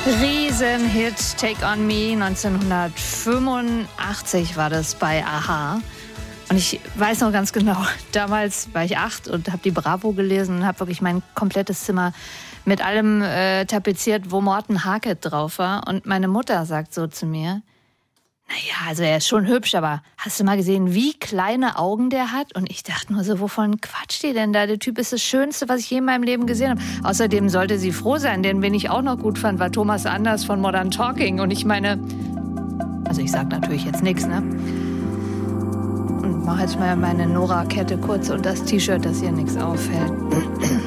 Riesenhit, Take on Me, 1985 war das bei a-ha. Und ich weiß noch ganz genau, damals war ich 8 und habe die Bravo gelesen und habe wirklich mein komplettes Zimmer mit allem tapeziert, wo Morten Harket drauf war. Und meine Mutter sagt so zu mir, naja, also er ist schon hübsch, aber hast du mal gesehen, wie kleine Augen der hat? Und ich dachte nur so, wovon quatscht die denn da? Der Typ ist das Schönste, was ich je in meinem Leben gesehen habe. Außerdem sollte sie froh sein, denn wen ich auch noch gut fand, war Thomas Anders von Modern Talking. Und ich meine, also ich sag natürlich jetzt nichts, ne? Und mach jetzt mal meine Nora-Kette kurz und das T-Shirt, dass hier nichts auffällt.